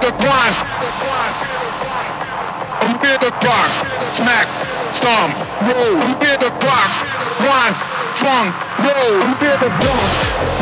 the grind. We hear the clock. Smack, stomp, roll. We hear the clock. Grind, strong, roll. We hear the drum.